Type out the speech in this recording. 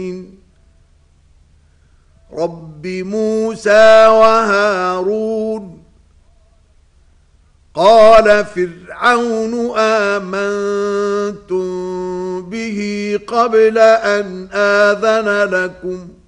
رب موسى وهارون قال فرعون آمنتم به قبل أن آذن لكم